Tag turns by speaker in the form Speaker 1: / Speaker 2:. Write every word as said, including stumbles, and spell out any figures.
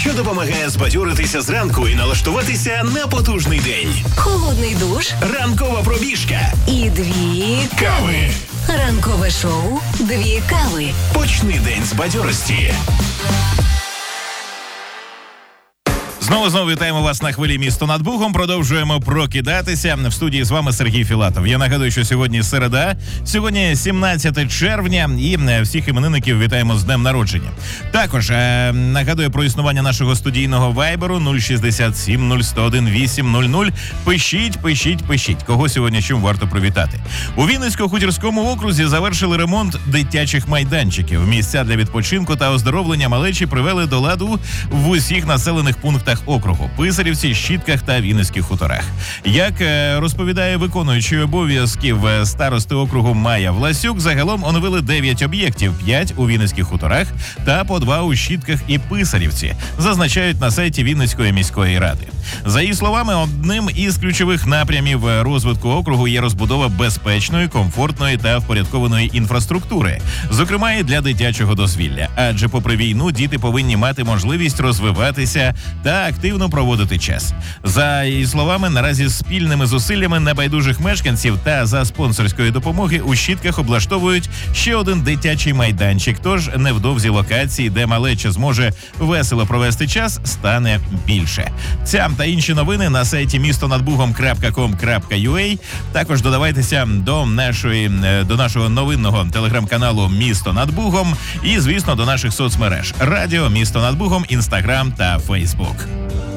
Speaker 1: що допомагає збадьоритися зранку і налаштуватися на потужний день.
Speaker 2: Холодний душ,
Speaker 1: Ранкова пробіжка
Speaker 2: і дві
Speaker 1: кави.
Speaker 2: Ранкове шоу «Дві кави».
Speaker 1: Почни день з бадьорості.
Speaker 3: Знову знову вітаємо вас на хвилі «Місто над Бугом». Продовжуємо прокидатися. В студії з вами Сергій Філатов. Я нагадую, що сьогодні середа, сьогодні сімнадцяте червня, і всіх іменинників вітаємо з днем народження. Також е, нагадую про існування нашого студійного вайберу нуль шістдесят сім нуль сто один вісім нуль нуль. Пишіть, пишіть, пишіть. Кого сьогодні чим варто привітати. У Вінницько-Хутірському окрузі завершили ремонт дитячих майданчиків. Місця для відпочинку та оздоровлення малечі привели до ладу в усіх населених пунктах округу: Писарівці, Щітках та Вінницьких хуторах. Як розповідає виконуючий обов'язків старости округу Майя Власюк, загалом оновили дев'ять об'єктів, п'ять у Вінницьких хуторах та по два у Щітках і Писарівці, зазначають на сайті Вінницької міської ради. За її словами, одним із ключових напрямів розвитку округу є розбудова безпечної, комфортної та впорядкованої інфраструктури, зокрема і для дитячого дозвілля. Адже попри війну діти повинні мати можливість розвиватися та активно проводити час. За її словами, наразі спільними зусиллями небайдужих мешканців та за спонсорської допомоги у Щітках облаштовують ще один дитячий майданчик, тож невдовзі локації, де малеча зможе весело провести час, стане більше. Ця та інші новини на сайті місто над бугом крапка ком крапка ю а. Також додавайтеся до нашої до нашого новинного телеграм-каналу «Місто над Бугом» і, звісно, до наших соцмереж: Радіо «Місто над Бугом», Інстаграм та Фейсбук.